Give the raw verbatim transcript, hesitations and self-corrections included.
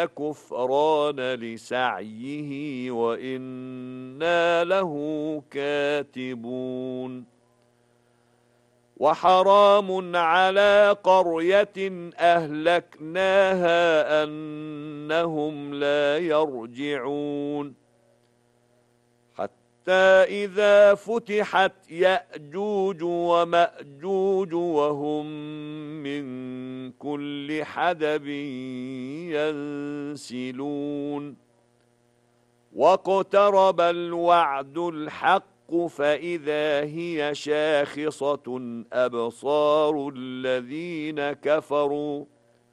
كفران لسعيه وإنا له كاتبون وحرام على قرية أهلكناها أنهم لا يرجعون حتى إذا فتحت يأجوج ومأجوج وهم من كل حدب ينسلون واقترب الوعد الحق فإذا هي شاخصة أبصار الذين كفروا